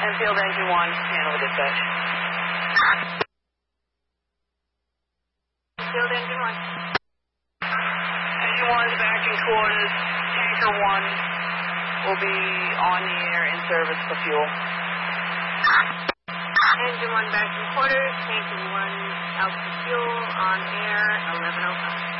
Enfield Engine 1, handle the dispatch. Enfield Engine 1. Engine 1's back in quarters. Tanker 1 will be on the air in service for fuel. Engine 1 back in quarters. Tanker 1 out for fuel on air 11:05.